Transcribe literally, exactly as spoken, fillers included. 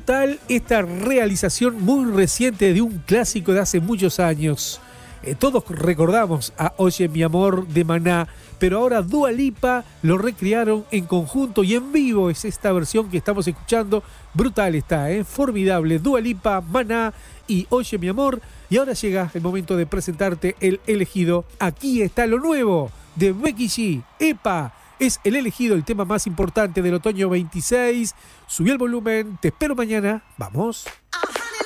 brutal esta realización muy reciente de un clásico de hace muchos años. Eh, todos recordamos a Oye mi amor de Maná, pero ahora Dua Lipa lo recrearon en conjunto y en vivo. Es esta versión que estamos escuchando. Brutal está, ¿eh? Formidable. Dua Lipa, Maná y Oye mi amor. Y ahora llega el momento de presentarte el elegido. Aquí está lo nuevo de Becky G. Epa, es el elegido, el tema más importante del otoño veintiséis. Subí el volumen, te espero mañana. Vamos. Ah.